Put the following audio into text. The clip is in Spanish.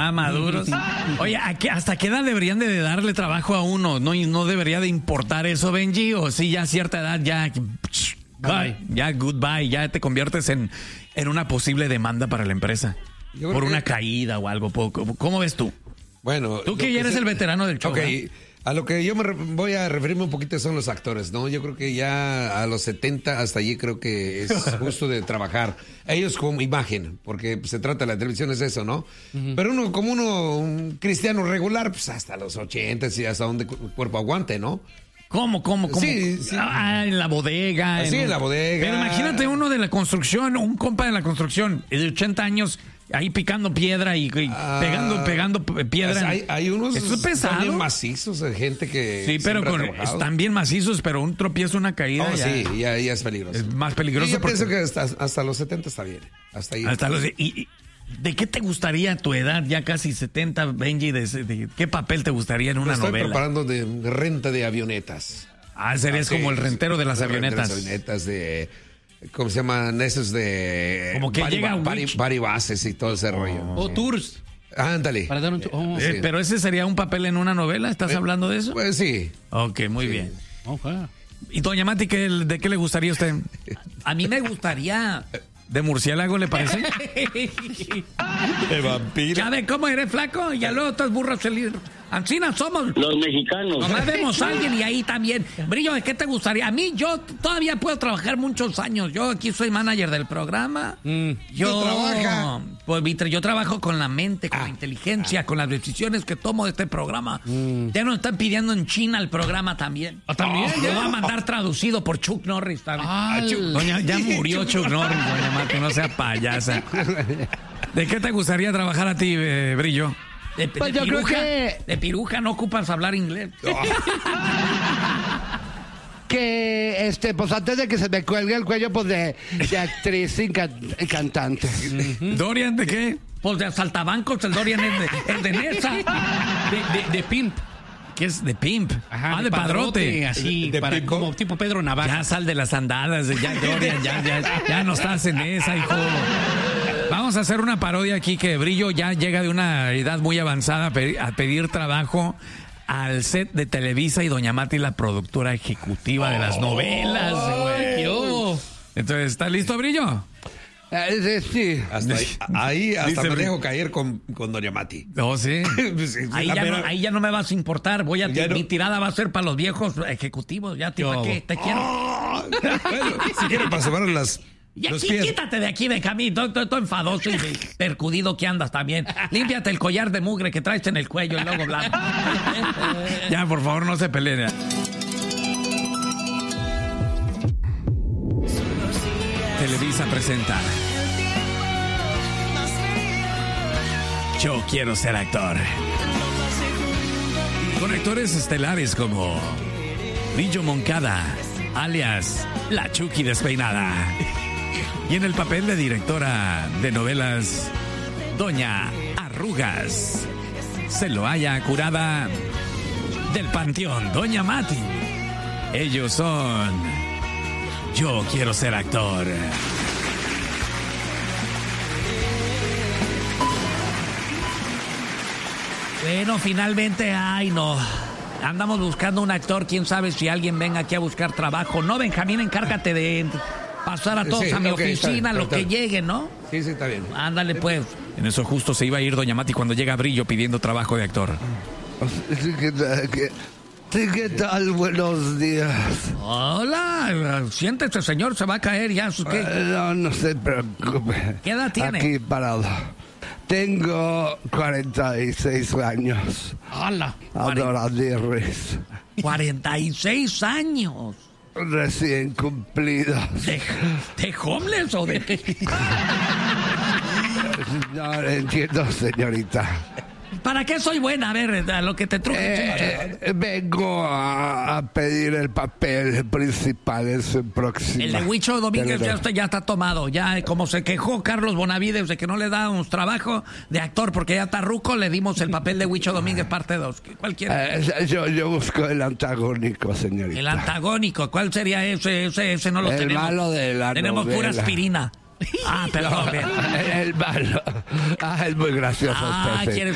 ya maduros. Oye, ¿hasta qué edad deberían de darle trabajo a uno? ¿No debería de importar eso, Benji? ¿O sí, ya a cierta edad ya... Ya goodbye, ya te conviertes en una posible demanda para la empresa por una caída o algo? ¿Cómo ves tú? Bueno, tú que ya eres el veterano del show. Ok, a lo que yo voy a referirme un poquito son los actores, ¿no? Yo creo que ya a los 70 hasta allí creo que es justo de trabajar. Ellos como imagen, porque se trata de la televisión, es eso, ¿no? Pero un cristiano regular, pues hasta los 80 y hasta donde el cuerpo aguante, ¿no? ¿Cómo? Sí. En la bodega. Sí, en la bodega. Pero imagínate uno de la construcción, un compa de la construcción, de 80 años, ahí picando piedra y pegando piedra. Hay unos ¿Esto es pesado? bien macizos, gente que... Sí, pero están bien macizos, pero un tropiezo, una caída. Ya es peligroso. Es más peligroso. Yo pienso que hasta los 70 está bien. Hasta ahí. ¿Y de qué te gustaría a tu edad, ya casi 70, Benji? ¿De qué papel te gustaría en una novela? Estoy preparando de renta de avionetas. Serías como el rentero de las avionetas. ¿Cómo se llaman esos de...? Como que llega bases y todo ese rollo. O tours. Ándale. Para dar un sí. ¿Pero ese sería un papel en una novela? ¿Estás hablando de eso? Pues sí. Ok, muy bien. Okay. ¿Y doña Mati, de qué le gustaría a usted? A mí me gustaría... ¿De murciélago le parece? De vampiro. ¿Ya ve cómo eres flaco? Y ya luego estás burro salir. Ancina somos los mexicanos. Nomás vemos a alguien y ahí también. Brillo, ¿de qué te gustaría? A mí, yo todavía puedo trabajar muchos años. Yo aquí soy manager del programa. Yo trabaja. Pues, Víctor, yo trabajo con la mente, con la inteligencia, con las decisiones que tomo de este programa. Ya nos están pidiendo en China el programa también. ¿También? Lo voy a mandar traducido por Chuck Norris también. Doña, ya murió Chuck Norris, doña Mati, no sea payasa. ¿De qué te gustaría trabajar a ti, Brillo? Pues yo creo que... De piruja no ocupas hablar inglés. Que, pues antes de que se me cuelgue el cuello, pues de actriz y cantante. ¿Dorian de qué? Pues de asaltabancos, el Dorian es de Nesa. De pimp. ¿Qué es? De pimp. Ajá, de padrote. Así, ¿De para, como tipo Pedro Navaja. Ya sal de las andadas, ya Dorian, ya no estás en esa, hijo. Vamos a hacer una parodia aquí que Brillo ya llega de una edad muy avanzada a pedir trabajo al set de Televisa y doña Mati, la productora ejecutiva de las novelas, güey. Entonces, ¿está listo, Brillo? Sí. Hasta ahí Dice me Brillo. dejo caer con doña Mati. Oh, sí. Ahí ya no me vas a importar. Ya no. Mi tirada va a ser para los viejos ejecutivos. Ya, ¿para qué? Te quiero. Bueno, si quieren para sobar los pies. Quítate de aquí, Benjamín. Estoy enfadoso y percudido que andas también. Límpiate el collar de mugre que traes en el cuello, el logo blanco. Ya, por favor, no se peleen. Televisa presenta Yo quiero ser actor. Con actores estelares como Brillo Moncada, alias La Chucky Despeinada. Y en el papel de directora de novelas, Doña Arrugas. Se lo haya curada del panteón, Doña Mati. Ellos son Yo quiero ser actor. Bueno, finalmente, no. Andamos buscando un actor. Quién sabe si alguien venga aquí a buscar trabajo. No, Benjamín, encárgate de pasar a todos a mi oficina, lo que llegue, ¿no? Sí, está bien. Ándale, pues. En eso justo se iba a ir doña Mati cuando llega Brillo pidiendo trabajo de actor. ¿Qué tal? Buenos días. Hola, siéntese, señor, se va a caer ya. ¿Qué? No se preocupe. ¿Qué edad tiene? Aquí parado. Tengo 46 años. Hola. Adoradirris. 46 años. Recién cumplidos. ¿De homeless o de...? No entiendo, señorita. ¿Para qué soy buena? A ver, a lo que te truje. Vengo a pedir el papel principal en su próxima. El de Huicho Domínguez telenovela. ya está tomado. Ya, como se quejó Carlos Bonavides de que no le dábamos trabajo de actor porque ya está ruco, le dimos el papel de Huicho Domínguez parte 2. Cualquiera. Yo busco el antagónico, señorita. El antagónico. ¿Cuál sería ese? Ese no lo el tenemos. Malo de la tenemos novela. pura aspirina. Perdón. El malo. Es muy gracioso. ¿Quieres